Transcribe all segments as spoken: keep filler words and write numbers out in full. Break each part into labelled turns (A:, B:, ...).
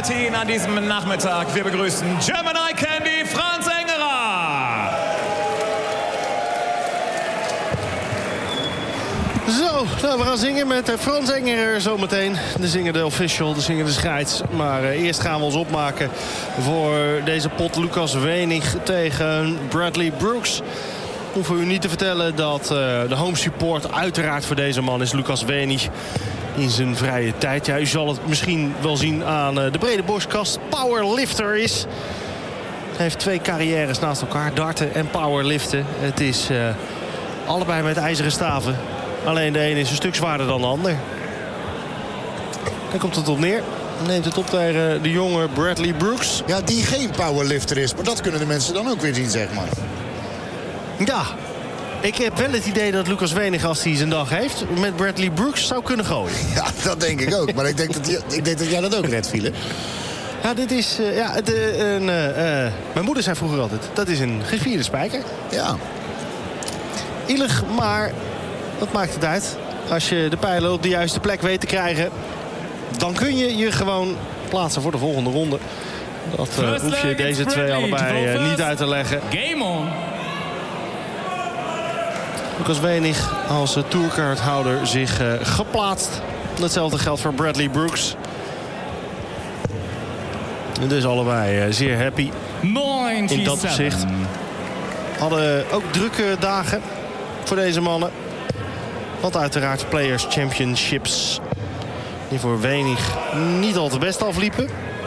A: Partien an diesem Nachmittag. Wir begrüßen German Eye Candy, Frans Engerer.
B: Zo, nou, we gaan zingen met Frans Engerer zometeen. De zingende official, de zingende scheids. Maar uh, eerst gaan we ons opmaken voor deze pot Lucas Wenig tegen Bradley Brooks. Ik hoef u niet te vertellen dat uh, de home support uiteraard voor deze man is Lucas Wenig. In zijn vrije tijd. Ja, u zal het misschien wel zien aan uh, de brede borstkast. Powerlifter is. Hij heeft twee carrières naast elkaar. Darten en powerliften. Het is uh, allebei met ijzeren staven. Alleen de ene is een stuk zwaarder dan de ander. Daar komt het op neer. Neemt het op tegen de jonge Bradley Brooks.
C: Ja, die geen powerlifter is. Maar dat kunnen de mensen dan ook weer zien, zeg maar.
B: Ja, ik heb wel het idee dat Lucas Wenig, als hij zijn dag heeft, met Bradley Brooks zou kunnen gooien.
C: Ja, dat denk ik ook. Maar ik denk dat, je, ik denk dat jij dat ook redt, Fiele.
B: Ja, dit is... Uh, ja, de, een, uh, uh, mijn moeder zei vroeger altijd, dat is een gevierde spijker.
C: Ja.
B: Illig, maar dat maakt het uit. Als je de pijlen op de juiste plek weet te krijgen, dan kun je je gewoon plaatsen voor de volgende ronde. Dat uh, hoef je deze twee allebei uh, niet uit te leggen.
A: Game on.
B: Lucas Wenig als uh, tourkaarthouder zich uh, geplaatst. Hetzelfde geldt voor Bradley Brooks. En dus allebei uh, zeer happy in dat opzicht. Hadden ook drukke dagen voor deze mannen. Want uiteraard Players Championships die voor Wenig niet al te best afliepen.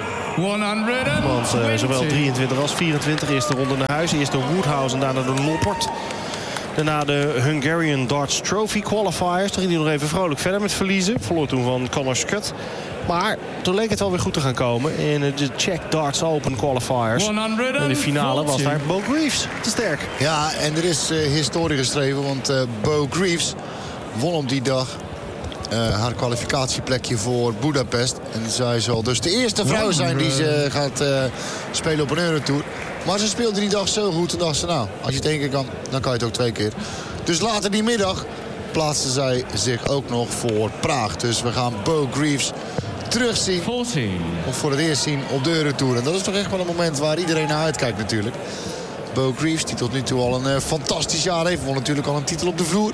B: Want uh, zowel drieëntwintig als vierentwintig. Eerste ronde naar huis. Eerst de Woodhouse en daarna de Noppert. Daarna de Hungarian Darts Trophy Qualifiers. Daar ging hij nog even vrolijk verder met verliezen. Verloor toen van Conor Scott. Maar toen leek het wel weer goed te gaan komen. In de Czech Darts Open Qualifiers. In de finale was daar Bo Greaves te sterk.
C: Ja, en er is uh, historie geschreven. Want uh, Bo Greaves won op die dag uh, haar kwalificatieplekje voor Budapest. En zij zal dus de eerste vrouw zijn die ze gaat uh, spelen op een Eurotour. Maar ze speelde die dag zo goed en dacht ze, nou, als je het één keer kan, dan kan je het ook twee keer. Dus later die middag plaatste zij zich ook nog voor Praag. Dus we gaan Bo Greaves terugzien.
A: veertien.
C: Of voor het eerst zien op de Eurotour. En dat is toch echt wel een moment waar iedereen naar uitkijkt natuurlijk. Bo Greaves, die tot nu toe al een uh, fantastisch jaar heeft. Won natuurlijk al een titel op de vloer.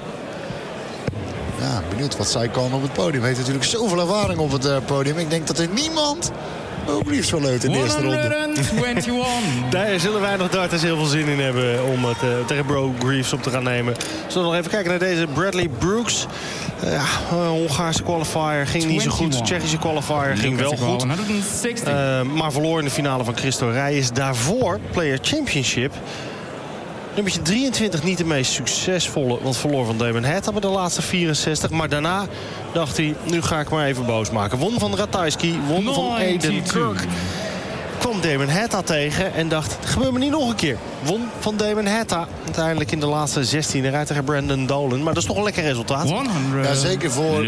C: Ja, benieuwd wat zij kan op het podium. Heeft natuurlijk zoveel ervaring op het uh, podium. Ik denk dat er niemand Bo Greaves wel leuk in de eerste ronde.
B: Daar zullen wij nog darters heel veel zin in hebben om het uh, tegen Bo Greaves op te gaan nemen. Zullen we nog even kijken naar deze Bradley Brooks. Uh, ja, uh, Hongaarse qualifier ging niet zo goed. Tsjechische qualifier ging wel goed. Uh, maar verloor in de finale van Christo Reyes. Daarvoor Player Championship. Nummertje drieëntwintig niet de meest succesvolle, want verloor van Damon Hatta bij de laatste vierenzestig. Maar daarna dacht hij, nu ga ik maar even boos maken. Won van Ratajski, won van Aiden Kirk. Kwam Damon Hatta tegen en dacht, het gebeurt me niet nog een keer. Won van Damon Hatta. Uiteindelijk in de laatste zestien rijdt tegen Brandon Dolan. Maar dat is toch een lekker resultaat.
C: Ja, zeker voor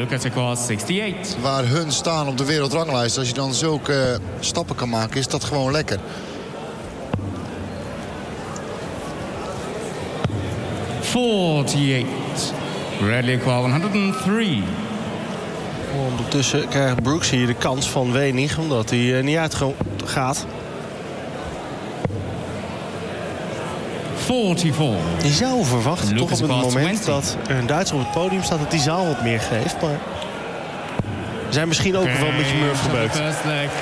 C: waar hun staan op de wereldranglijst. Als je dan zulke uh, stappen kan maken, is dat gewoon lekker.
A: forty-eight. Bradley qua honderddrie.
B: Ondertussen krijgt Brooks hier de kans van Wenig, omdat hij uh, niet uitgaat.
A: vierenveertig.
B: Je zou verwachten, toch op het moment dat er een Duitser op het podium staat, dat die zaal wat meer geeft. Maar we zijn misschien ook wel een beetje murf gebeukt.
C: Ja,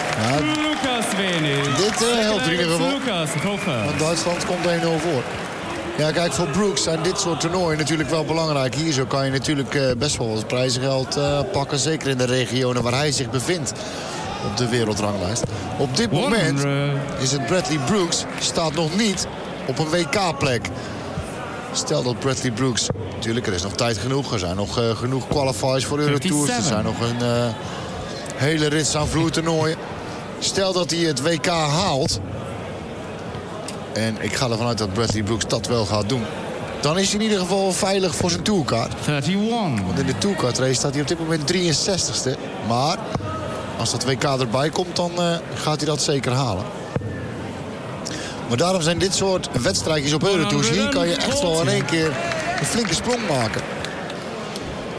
C: dit uh, helpt in ieder geval. Want Duitsland komt één nul voor. Ja, kijk, voor Brooks zijn dit soort toernooien natuurlijk wel belangrijk. Hier zo kan je natuurlijk uh, best wel wat prijzengeld uh, pakken. Zeker in de regionen waar hij zich bevindt op de wereldranglijst. Op dit moment is het Bradley Brooks, staat nog niet op een W K-plek. Stel dat Bradley Brooks, natuurlijk er is nog tijd genoeg. Er zijn nog uh, genoeg qualifiers voor Eurotours. Er zijn nog een uh, hele rits aan vloertoernooien. Stel dat hij het W K haalt. En ik ga ervan uit dat Bradley Brooks dat wel gaat doen. Dan is hij in ieder geval veilig voor zijn tourkaart.
A: eenendertig.
C: Want in de tourkaartrace staat hij op dit moment drieënzestigste. Maar als dat W K erbij komt, dan uh, gaat hij dat zeker halen. Maar daarom zijn dit soort wedstrijdjes op Eurotours. Hier kan je echt wel in één keer een flinke sprong maken.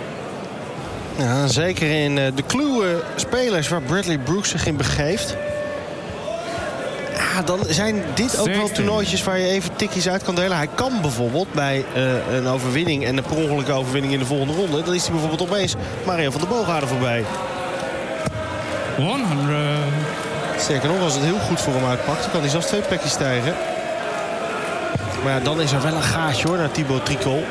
B: Ja, zeker in uh, de kluwe spelers waar Bradley Brooks zich in begeeft. ja, dan zijn dit ook wel toernooitjes waar je even tikjes uit kan delen. Hij kan bijvoorbeeld bij uh, een overwinning en een per ongelukke overwinning in de volgende ronde. Dan is hij bijvoorbeeld opeens Mario van der Boogaarden voorbij.
A: honderd.
B: Zeker nog, als het heel goed voor hem uitpakt, dan kan hij zelfs twee plekjes stijgen. Maar ja, dan is er wel een gaatje hoor, naar Thibaut Tricol.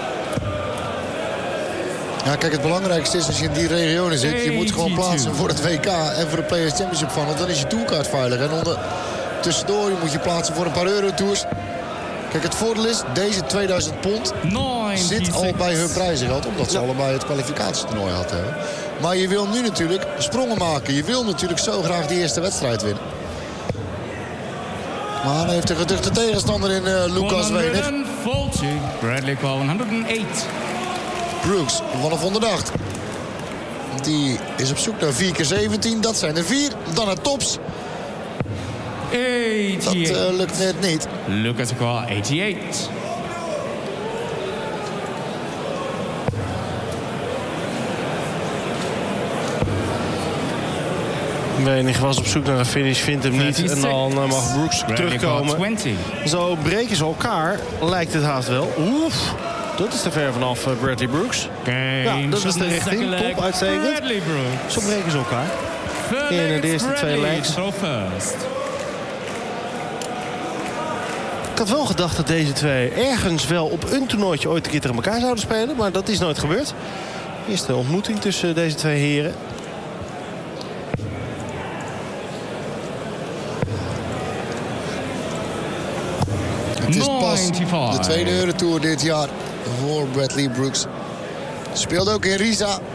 C: Ja, kijk, het belangrijkste is als je in die regionen zit. Je moet gewoon plaatsen voor het W K en voor de Players Championship Final. Dan is je tourkaart veilig. En onder, tussendoor je moet je plaatsen voor een paar Eurotours. Kijk, het voordeel is, deze tweeduizend pond zit al bij hun prijzengeld. Omdat ze ja. allebei het kwalificatietoernooi hadden. Hè. Maar je wil nu natuurlijk sprongen maken. Je wil natuurlijk zo graag die eerste wedstrijd winnen. Maar dan heeft de geduchte tegenstander in uh, Lucas Wenig.
A: Bradley Cole honderdachttien.
C: Brooks vanaf honderdachttien. Die is op zoek naar vier keer zeventien. Dat zijn er vier. Dan het tops. Dat uh, lukt net niet.
A: Lucas Cole achtennegentig.
B: Wenig was op zoek naar een finish, vindt hem niet. En dan uh, mag Brooks terugkomen.
A: twintig.
B: Zo breken ze elkaar, lijkt het haast wel. Oef, dat is te ver vanaf uh, Bradley Brooks. Ja, dat is de richting. Top, uitstekend. Zo breken ze elkaar. In de eerste twee legs. Ik had wel gedacht dat deze twee ergens wel op een toernooitje ooit een keer tegen elkaar zouden spelen. Maar dat is nooit gebeurd. Eerste ontmoeting tussen deze twee heren.
C: Het is pas de tweede Eurotour dit jaar voor Bradley Brooks. Speelde ook in Riesa.